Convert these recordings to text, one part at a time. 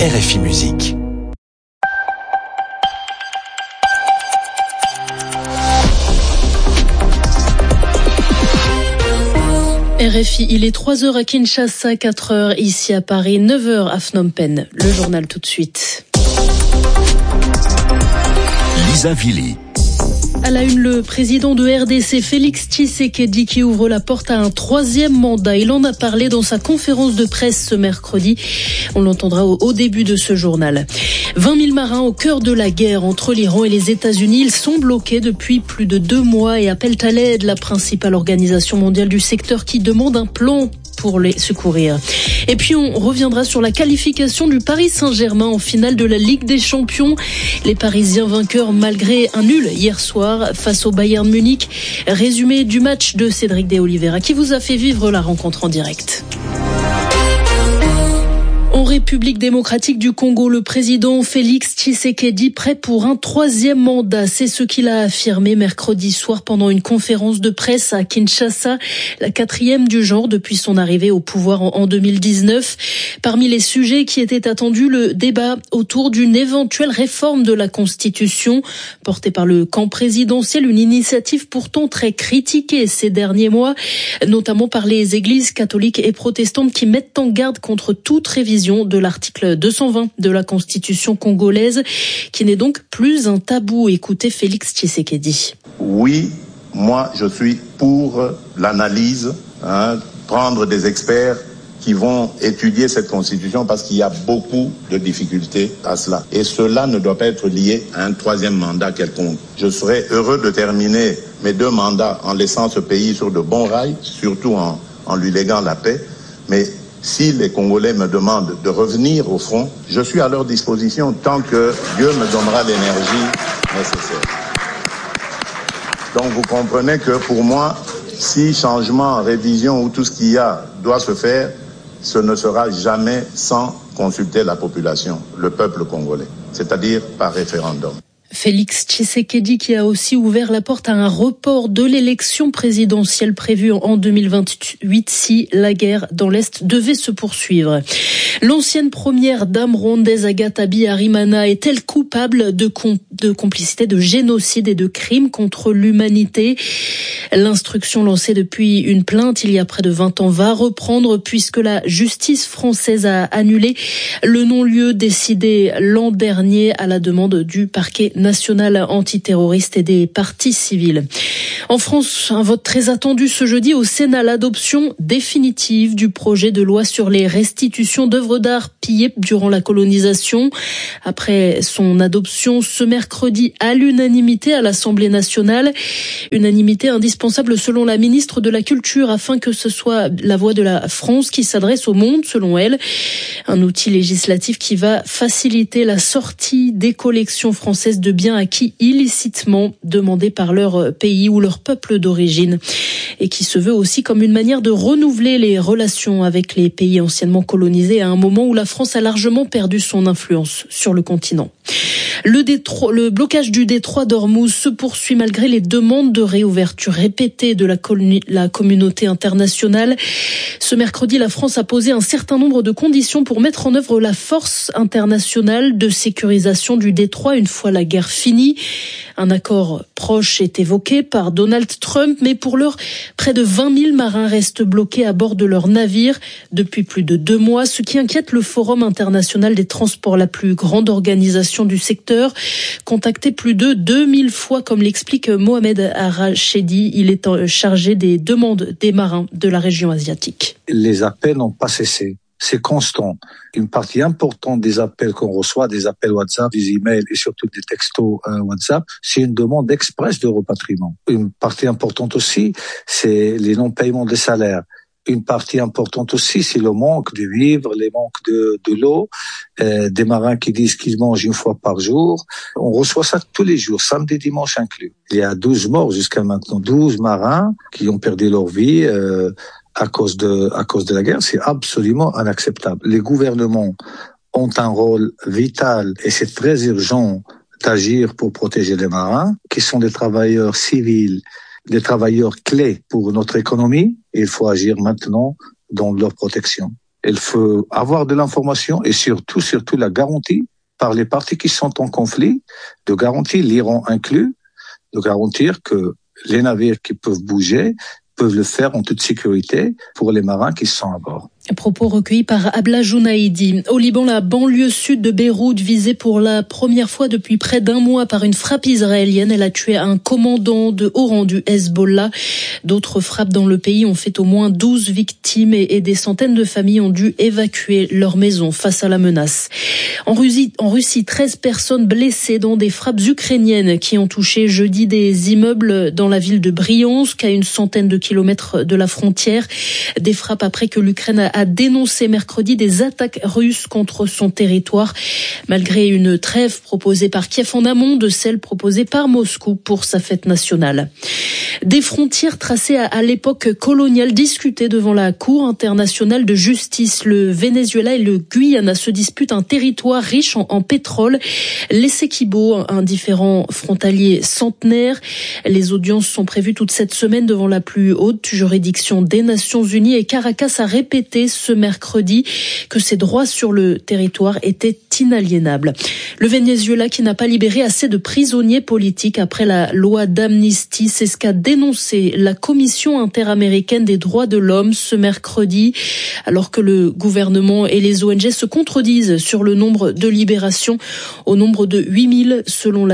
RFI Musique. RFI, il est 3h à Kinshasa, 4h ici à Paris, 9h à Phnom Penh. Le journal tout de suite. Lisa Vili. À la une, le président de RDC, Félix Tshisekedi, qui ouvre la porte à un troisième mandat. Il en a parlé dans sa conférence de presse ce mercredi. On l'entendra au début de ce journal. 20 000 marins au cœur de la guerre entre l'Iran et les États-Unis. Ils sont bloqués depuis plus de 2 mois et appellent à l'aide la principale organisation mondiale du secteur qui demande un plan pour les secourir. Et puis on reviendra sur la qualification du Paris Saint-Germain en finale de la Ligue des Champions. Les Parisiens vainqueurs malgré un nul hier soir face au Bayern Munich. Résumé du match de Cédric de Oliveira qui vous a fait vivre la rencontre en direct. En République démocratique du Congo, le président Félix Tshisekedi prêt pour un troisième mandat. C'est ce qu'il a affirmé mercredi soir pendant une conférence de presse à Kinshasa, la 4e du genre depuis son arrivée au pouvoir en 2019. Parmi les sujets qui étaient attendus, le débat autour d'une éventuelle réforme de la Constitution portée par le camp présidentiel, une initiative pourtant très critiquée ces derniers mois, notamment par les églises catholiques et protestantes qui mettent en garde contre toute révision de l'article 220 de la Constitution congolaise, qui n'est donc plus un tabou. Écoutez Félix Tshisekedi. Oui, moi je suis pour l'analyse, prendre des experts qui vont étudier cette Constitution parce qu'il y a beaucoup de difficultés à cela. Et cela ne doit pas être lié à un troisième mandat quelconque. Je serais heureux de terminer mes 2 mandats en laissant ce pays sur de bons rails, surtout en lui léguant la paix, mais si les Congolais me demandent de revenir au front, je suis à leur disposition tant que Dieu me donnera l'énergie nécessaire. Donc vous comprenez que pour moi, si changement, révision ou tout ce qu'il y a doit se faire, ce ne sera jamais sans consulter la population, le peuple congolais, c'est-à-dire par référendum. Félix Tshisekedi qui a aussi ouvert la porte à un report de l'élection présidentielle prévue en 2028 si la guerre dans l'Est devait se poursuivre. L'ancienne première dame rwandaise Agatha Habyarimana est-elle coupable de complicité, de génocide et de crimes contre l'humanité ? L'instruction lancée depuis une plainte il y a près de 20 ans va reprendre puisque la justice française a annulé le non-lieu décidé l'an dernier à la demande du parquet national antiterroriste et des partis civils. En France, un vote très attendu ce jeudi au Sénat, l'adoption définitive du projet de loi sur les restitutions d'œuvres d'art pillées durant la colonisation. Après son adoption ce mercredi à l'unanimité à l'Assemblée nationale, unanimité indispensable selon la ministre de la Culture afin que ce soit la voix de la France qui s'adresse au monde, selon elle. Un outil législatif qui va faciliter la sortie des collections françaises de biens acquis illicitement demandés par leur pays ou leur peuple d'origine et qui se veut aussi comme une manière de renouveler les relations avec les pays anciennement colonisés à un moment où la France a largement perdu son influence sur le continent. Le blocage du détroit d'Ormuz se poursuit malgré les demandes de réouverture répétées de la communauté internationale. Ce mercredi, la France a posé un certain nombre de conditions pour mettre en œuvre la force internationale de sécurisation du détroit une fois la guerre finie. Un accord proche est évoqué par Donald Trump, mais pour l'heure, près de 20 000 marins restent bloqués à bord de leurs navires depuis plus de 2 mois, ce qui inquiète le Forum international des transports, la plus grande organisation du secteur, contacté plus de 2000 fois, comme l'explique Mohamed Arachedi. Il est chargé des demandes des marins de la région asiatique. Les appels n'ont pas cessé. C'est constant. Une partie importante des appels qu'on reçoit, des appels WhatsApp, des emails et surtout des textos WhatsApp, c'est une demande express de repatriement. Une partie importante aussi, c'est les non-paiements des salaires. Une partie importante aussi, c'est le manque de vivres, les manques de l'eau, des marins qui disent qu'ils mangent une fois par jour. On reçoit ça tous les jours, samedi, dimanche inclus. Il y a 12 morts jusqu'à maintenant, 12 marins qui ont perdu leur vie à cause de la guerre. C'est absolument inacceptable. Les gouvernements ont un rôle vital et c'est très urgent d'agir pour protéger les marins, qui sont des travailleurs civils, des travailleurs clés pour notre économie. Et il faut agir maintenant dans leur protection. Il faut avoir de l'information et surtout la garantie par les parties qui sont en conflit, de garantir, l'Iran inclus, de garantir que les navires qui peuvent bouger peuvent le faire en toute sécurité pour les marins qui sont à bord. Propos recueillis par Abla Jounaïdi. Au Liban, la banlieue sud de Beyrouth visée pour la première fois depuis près d'un mois par une frappe israélienne. Elle a tué un commandant de haut rang du Hezbollah. D'autres frappes dans le pays ont fait au moins 12 victimes et des centaines de familles ont dû évacuer leur maison face à la menace. En Russie, 13 personnes blessées dans des frappes ukrainiennes qui ont touché jeudi des immeubles dans la ville de Briansk, à une centaine de kilomètres de la frontière. Des frappes après que l'Ukraine a dénoncé mercredi des attaques russes contre son territoire, malgré une trêve proposée par Kiev en amont de celle proposée par Moscou pour sa fête nationale. Des frontières tracées à l'époque coloniale discutées devant la Cour internationale de justice. Le Venezuela et le Guyana se disputent un territoire riche en pétrole. L'Essequibo, un différend frontalier centenaire. Les audiences sont prévues toute cette semaine devant la plus haute juridiction des Nations Unies et Caracas a répété ce mercredi que ses droits sur le territoire étaient inaliénables. Le Venezuela, qui n'a pas libéré assez de prisonniers politiques après la loi d'amnistie, c'est ce qu'a dénoncé la Commission interaméricaine des droits de l'homme ce mercredi, alors que le gouvernement et les ONG se contredisent sur le nombre de libérations, au nombre de 8000 selon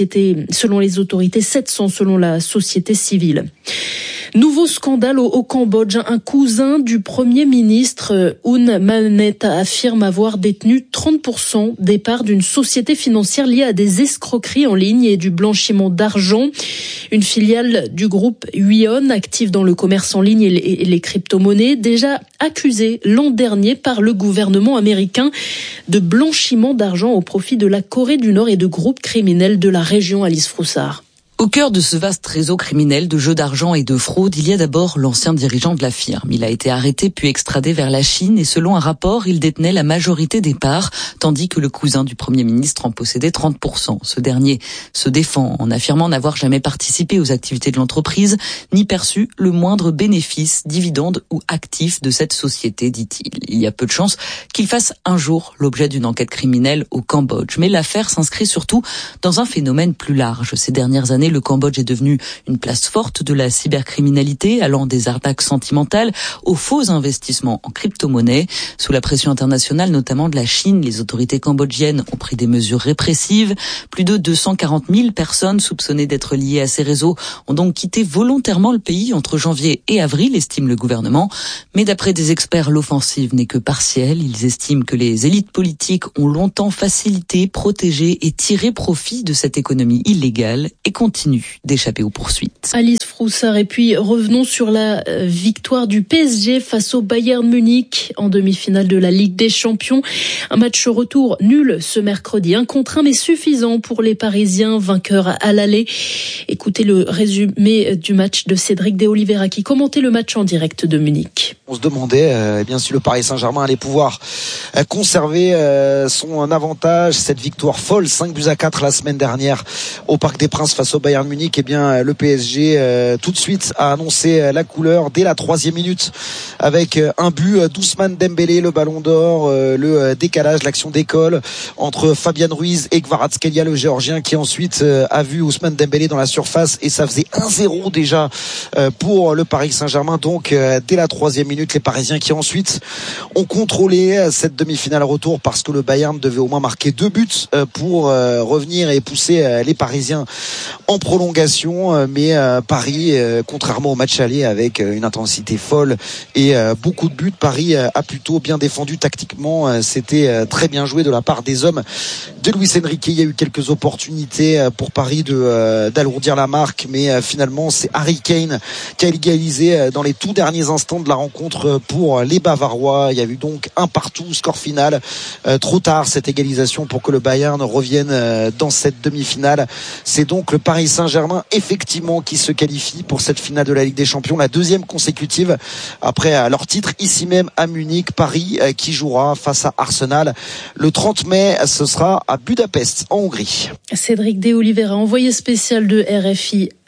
les autorités, 700 selon la société civile. Nouveau scandale au Cambodge. Un cousin du Premier ministre, Hun Manet, affirme avoir détenu 30% des parts d'une société financière liée à des escroqueries en ligne et du blanchiment d'argent. Une filiale du groupe Huion, active dans le commerce en ligne et les crypto-monnaies, déjà accusée l'an dernier par le gouvernement américain de blanchiment d'argent au profit de la Corée du Nord et de groupes criminels de la région. Alice Froussard. Au cœur de ce vaste réseau criminel de jeux d'argent et de fraude, il y a d'abord l'ancien dirigeant de la firme. Il a été arrêté puis extradé vers la Chine et selon un rapport, il détenait la majorité des parts, tandis que le cousin du Premier ministre en possédait 30%. Ce dernier se défend en affirmant n'avoir jamais participé aux activités de l'entreprise, ni perçu le moindre bénéfice, dividende ou actif de cette société, dit-il. Il y a peu de chances qu'il fasse un jour l'objet d'une enquête criminelle au Cambodge. Mais l'affaire s'inscrit surtout dans un phénomène plus large. Ces dernières années, le Cambodge est devenu une place forte de la cybercriminalité, allant des arnaques sentimentales aux faux investissements en crypto-monnaie. Sous la pression internationale, notamment de la Chine, les autorités cambodgiennes ont pris des mesures répressives. Plus de 240 000 personnes soupçonnées d'être liées à ces réseaux ont donc quitté volontairement le pays entre janvier et avril, estime le gouvernement. Mais d'après des experts, l'offensive n'est que partielle. Ils estiment que les élites politiques ont longtemps facilité, protégé et tiré profit de cette économie illégale et continuent d'échapper aux poursuites. Alice Froussard, et puis revenons sur la victoire du PSG face au Bayern Munich en demi-finale de la Ligue des Champions. Un match retour nul ce mercredi, 1-1 mais suffisant pour les Parisiens, vainqueurs à l'aller. Écoutez le résumé du match de Cédric de Oliveira qui commentait le match en direct de Munich. On se demandait bien si le Paris Saint-Germain allait pouvoir conserver son avantage, cette victoire folle, 5-4 la semaine dernière au Parc des Princes face au Bayern Munich. Eh bien, le PSG tout de suite a annoncé la couleur dès la 3e minute avec un but d'Ousmane Dembélé, le ballon d'or, le décalage, l'action d'école entre Fabian Ruiz et Kvaratskhelia, le Géorgien, qui ensuite a vu Ousmane Dembélé dans la surface et ça faisait 1-0 déjà pour le Paris Saint-Germain. Donc dès la 3e minute, les Parisiens qui ensuite ont contrôlé cette demi-finale retour parce que le Bayern devait au moins marquer 2 buts pour revenir et pousser les Parisiens en prolongation, mais Paris, contrairement au match aller avec une intensité folle et beaucoup de buts, Paris a plutôt bien défendu tactiquement. C'était très bien joué de la part des hommes de Luis Enrique. Il y a eu quelques opportunités pour Paris d'alourdir la marque, mais finalement c'est Harry Kane qui a égalisé dans les tout derniers instants de la rencontre pour les Bavarois. Il y a eu donc 1-1, score final. Trop tard cette égalisation pour que le Bayern revienne dans cette demi-finale. C'est donc le Paris Saint-Germain effectivement qui se qualifie pour cette finale de la Ligue des Champions, la 2e consécutive après leur titre ici même à Munich. Paris qui jouera face à Arsenal le 30 mai, ce sera à Budapest en Hongrie. Cédric de Oliveira, envoyé spécial de RFI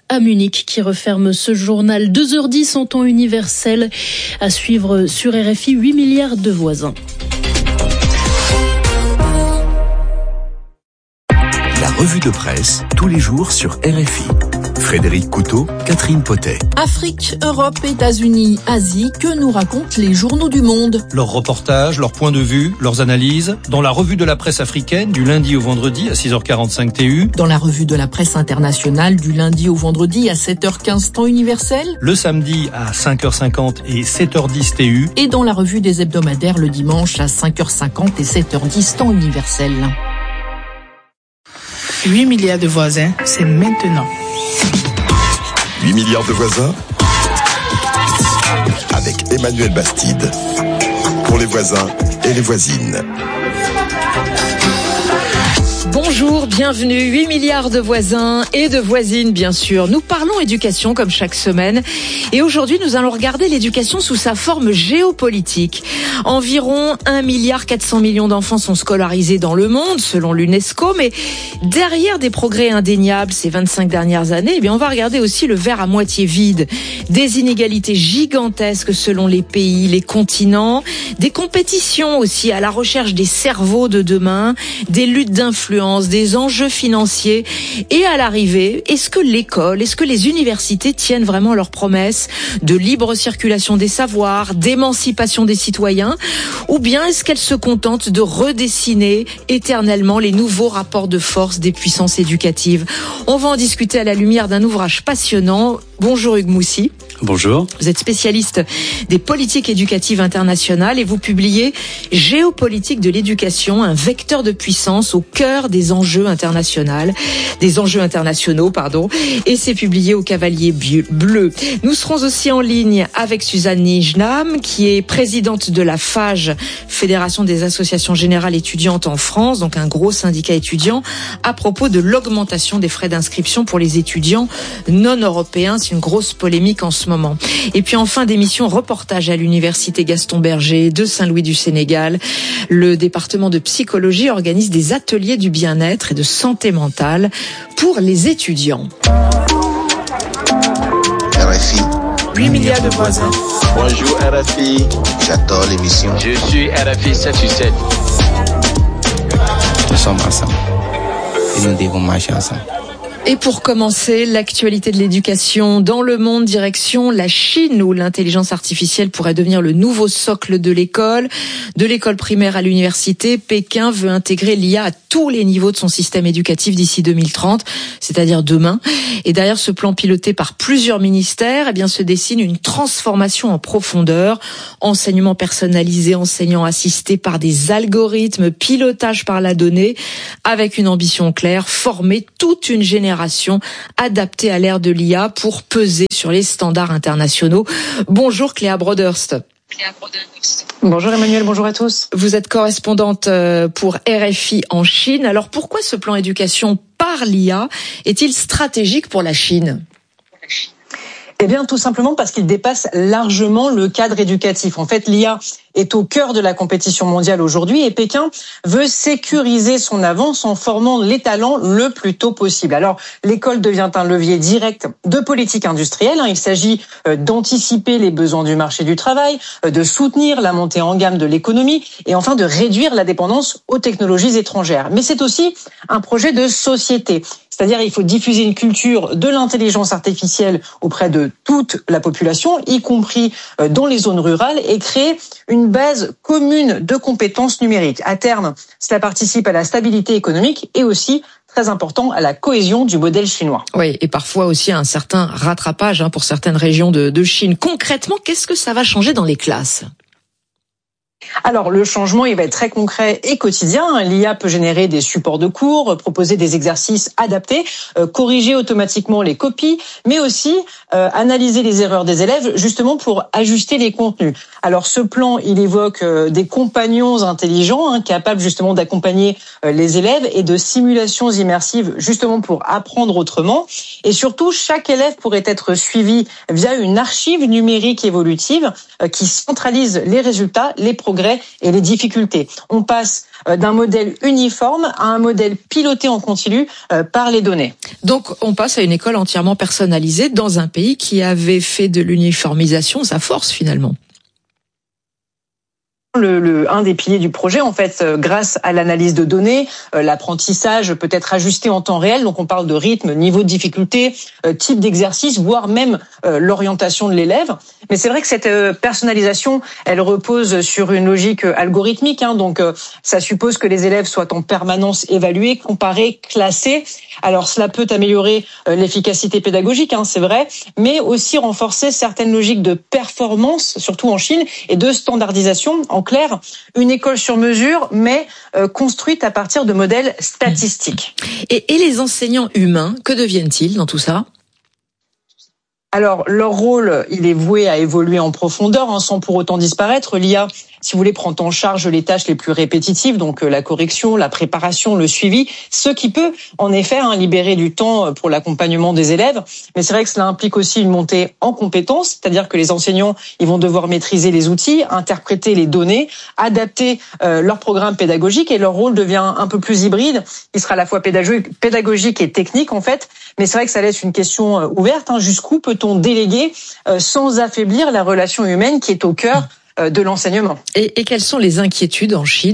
à Munich qui referme ce journal. 2h10 en temps universel. À suivre sur RFI, 8 milliards de voisins. La revue de presse, tous les jours sur RFI. Frédéric Couteau, Catherine Potet. Afrique, Europe, États-Unis, Asie, que nous racontent les journaux du monde? Leurs reportages, leurs points de vue, leurs analyses, dans la revue de la presse africaine du lundi au vendredi à 6h45 TU. Dans la revue de la presse internationale du lundi au vendredi à 7h15 temps universel. Le samedi à 5h50 et 7h10 TU. Et dans la revue des hebdomadaires le dimanche à 5h50 et 7h10 temps universel. 8 milliards de voisins, c'est maintenant. 8 milliards de voisins avec Emmanuel Bastide. Pour les voisins et les voisines. Bonjour, bienvenue, 8 milliards de voisins et de voisines bien sûr. Nous parlons éducation comme chaque semaine et aujourd'hui nous allons regarder l'éducation sous sa forme géopolitique. Environ 1,4 milliard d'enfants sont scolarisés dans le monde selon l'UNESCO, mais derrière des progrès indéniables ces 25 dernières années, on va regarder aussi le verre à moitié vide. Des inégalités gigantesques selon les pays, les continents, des compétitions aussi à la recherche des cerveaux de demain, des luttes d'influence, des enjeux financiers et à l'arrivée, est-ce que l'école, est-ce que les universités tiennent vraiment leurs promesses de libre circulation des savoirs, d'émancipation des citoyens, ou bien est-ce qu'elles se contentent de redessiner éternellement les nouveaux rapports de force des puissances éducatives? On va en discuter à la lumière d'un ouvrage passionnant. Bonjour Hugues Moussy. Bonjour. Vous êtes spécialiste des politiques éducatives internationales et vous publiez Géopolitique de l'éducation, un vecteur de puissance au cœur des enjeux internationaux, et c'est publié au Cavalier Bleu. Nous serons aussi en ligne avec Suzanne Nijnam, qui est présidente de la FAGE, Fédération des associations générales étudiantes en France, donc un gros syndicat étudiant, à propos de l'augmentation des frais d'inscription pour les étudiants non européens. C'est une grosse polémique en ce moment. Et puis en fin d'émission, reportage à l'université Gaston Berger de Saint-Louis du Sénégal. Le département de psychologie organise des ateliers du bien-être et de santé mentale pour les étudiants. RFI. 8 milliards de voisins. Bonjour RFI. J'adore l'émission. Je suis RFI 787. Nous sommes ensemble et nous devons marcher ensemble. Et pour commencer, l'actualité de l'éducation dans le monde, direction la Chine, où l'intelligence artificielle pourrait devenir le nouveau socle de l'école primaire à l'université. Pékin veut intégrer l'IA à tous les niveaux de son système éducatif d'ici 2030, c'est-à-dire demain. Et derrière ce plan piloté par plusieurs ministères, se dessine une transformation en profondeur. Enseignement personnalisé, enseignants assistés par des algorithmes, pilotage par la donnée, avec une ambition claire, former toute une génération adaptée à l'ère de l'IA pour peser sur les standards internationaux. Bonjour Cléa Broderst. Bonjour Emmanuel, bonjour à tous. Vous êtes correspondante pour RFI en Chine. Alors pourquoi ce plan éducation par l'IA est-il stratégique pour la Chine ? Eh bien, tout simplement parce qu'il dépasse largement le cadre éducatif. En fait, l'IA est au cœur de la compétition mondiale aujourd'hui et Pékin veut sécuriser son avance en formant les talents le plus tôt possible. Alors, l'école devient un levier direct de politique industrielle. Il s'agit d'anticiper les besoins du marché du travail, de soutenir la montée en gamme de l'économie et enfin de réduire la dépendance aux technologies étrangères. Mais c'est aussi un projet de société. C'est-à-dire il faut diffuser une culture de l'intelligence artificielle auprès de toute la population, y compris dans les zones rurales, et créer une base commune de compétences numériques. À terme, cela participe à la stabilité économique et aussi, très important, à la cohésion du modèle chinois. Oui, et parfois aussi à un certain rattrapage pour certaines régions de Chine. Concrètement, qu'est-ce que ça va changer dans les classes ? Alors, le changement, il va être très concret et quotidien. L'IA peut générer des supports de cours, proposer des exercices adaptés, corriger automatiquement les copies, mais aussi analyser les erreurs des élèves, justement pour ajuster les contenus. Alors, ce plan, il évoque des compagnons intelligents, capables justement d'accompagner les élèves et de simulations immersives, justement pour apprendre autrement. Et surtout, chaque élève pourrait être suivi via une archive numérique évolutive qui centralise les résultats, les progrès et les difficultés. On passe d'un modèle uniforme à un modèle piloté en continu par les données. Donc on passe à une école entièrement personnalisée dans un pays qui avait fait de l'uniformisation sa force finalement. Un des piliers du projet, en fait, grâce à l'analyse de données, l'apprentissage peut être ajusté en temps réel. Donc, on parle de rythme, niveau de difficulté, type d'exercice, voire même l'orientation de l'élève. Mais c'est vrai que cette personnalisation, elle repose sur une logique algorithmique. Donc, ça suppose que les élèves soient en permanence évalués, comparés, classés. Alors, cela peut améliorer l'efficacité pédagogique, c'est vrai, mais aussi renforcer certaines logiques de performance, surtout en Chine, et de standardisation. En clair, une école sur mesure, mais construite à partir de modèles statistiques. Et les enseignants humains, que deviennent-ils dans tout ça ? Alors, leur rôle, il est voué à évoluer en profondeur, sans pour autant disparaître. L'IA, si vous voulez, prend en charge les tâches les plus répétitives, donc la correction, la préparation, le suivi, ce qui peut, en effet, libérer du temps pour l'accompagnement des élèves. Mais c'est vrai que cela implique aussi une montée en compétences, c'est-à-dire que les enseignants, ils vont devoir maîtriser les outils, interpréter les données, adapter leur programme pédagogique, et leur rôle devient un peu plus hybride. Il sera à la fois pédagogique et technique, en fait. Mais c'est vrai que ça laisse une question ouverte. Jusqu'où peut-on déléguer sans affaiblir la relation humaine qui est au cœur de l'enseignement. Et quelles sont les inquiétudes en Chine ?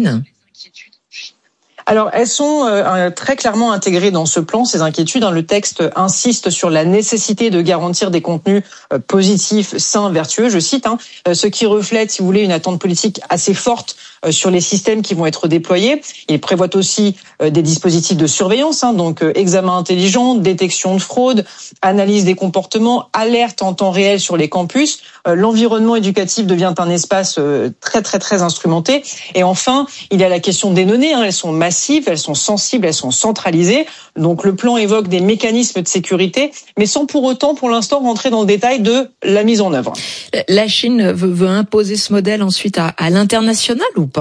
Alors, elles sont très clairement intégrées dans ce plan, ces inquiétudes. Le texte insiste sur la nécessité de garantir des contenus positifs, sains, vertueux, je cite, ce qui reflète, si vous voulez, une attente politique assez forte sur les systèmes qui vont être déployés. Il prévoit aussi des dispositifs de surveillance, donc examen intelligent, détection de fraude, analyse des comportements, alerte en temps réel sur les campus. L'environnement éducatif devient un espace très très très instrumenté. Et enfin, il y a la question des données. Elles sont massives, elles sont sensibles, elles sont centralisées. Donc le plan évoque des mécanismes de sécurité, mais sans pour autant, pour l'instant, rentrer dans le détail de la mise en œuvre. La Chine veut imposer ce modèle ensuite à l'international ou pas ?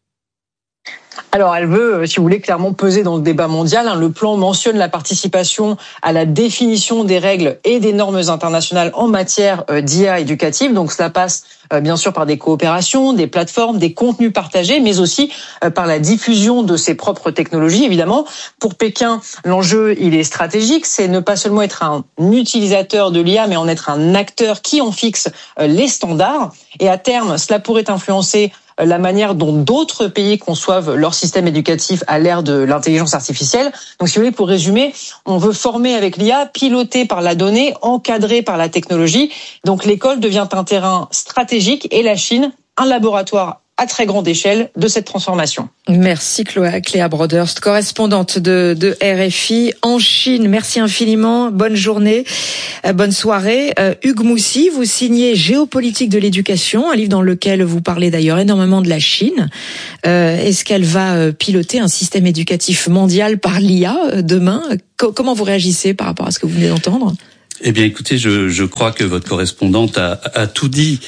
Alors, elle veut, si vous voulez, clairement peser dans le débat mondial. Le plan mentionne la participation à la définition des règles et des normes internationales en matière d'IA éducative. Donc, cela passe bien sûr par des coopérations, des plateformes, des contenus partagés, mais aussi par la diffusion de ses propres technologies, évidemment. Pour Pékin, l'enjeu, il est stratégique. C'est ne pas seulement être un utilisateur de l'IA, mais en être un acteur qui en fixe les standards. Et à terme, cela pourrait influencer la manière dont d'autres pays conçoivent leur système éducatif à l'ère de l'intelligence artificielle. Donc, si vous voulez, pour résumer, on veut former avec l'IA, piloter par la donnée, encadrer par la technologie. Donc, l'école devient un terrain stratégique et la Chine, un laboratoire à très grande échelle de cette transformation. Merci Cléa Broderst, correspondante de RFI en Chine. Merci infiniment, bonne journée, bonne soirée. Hugues Moussy, vous signez Géopolitique de l'éducation, un livre dans lequel vous parlez d'ailleurs énormément de la Chine. Est-ce qu'elle va piloter un système éducatif mondial par l'IA demain ? Comment vous réagissez par rapport à ce que vous venez d'entendre ? Eh bien, écoutez, je crois que votre correspondante a tout dit.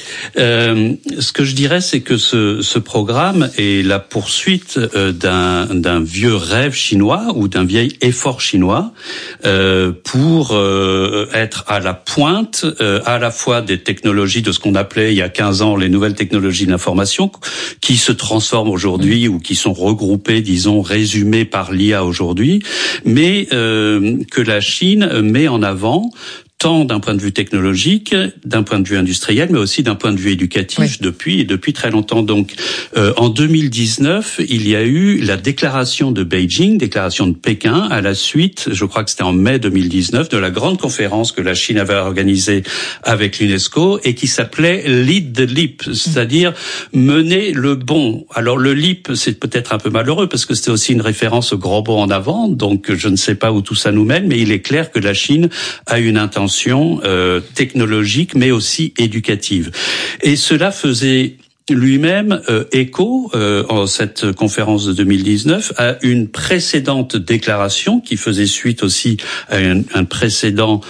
Ce que je dirais, c'est que ce programme est la poursuite d'un vieux rêve chinois ou d'un vieil effort chinois pour être à la pointe à la fois des technologies de ce qu'on appelait il y a 15 ans les nouvelles technologies de l'information qui se transforment aujourd'hui ou qui sont regroupées, disons, résumées par l'IA aujourd'hui, mais que la Chine met en avant tant d'un point de vue technologique, d'un point de vue industriel, mais aussi d'un point de vue éducatif depuis très longtemps. Donc, en 2019, il y a eu la déclaration de Beijing, déclaration de Pékin, à la suite, je crois que c'était en mai 2019, de la grande conférence que la Chine avait organisée avec l'UNESCO et qui s'appelait Lead the Leap, c'est-à-dire mener le bond. Alors, le leap, c'est peut-être un peu malheureux parce que c'était aussi une référence au grand bond en avant, donc je ne sais pas où tout ça nous mène, mais il est clair que la Chine a une intention technologique, mais aussi éducative. Et cela faisait lui-même écho en cette conférence de 2019 à une précédente déclaration qui faisait suite aussi à un précédent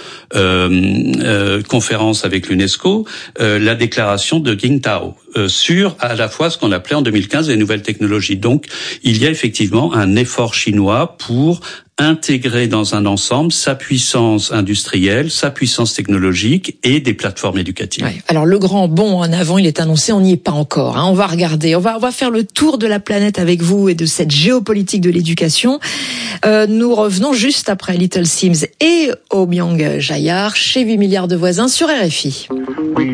conférence avec l'UNESCO, la déclaration de Qingdao sur à la fois ce qu'on appelait en 2015 les nouvelles technologies. Donc, il y a effectivement un effort chinois pour intégrer dans un ensemble sa puissance industrielle, sa puissance technologique et des plateformes éducatives. Ouais. Alors le grand bond en avant, il est annoncé, on n'y est pas encore. On va regarder, on va faire le tour de la planète avec vous et de cette géopolitique de l'éducation. Nous revenons juste après Little Sims et Obiang Jayar chez 8 milliards de voisins sur RFI.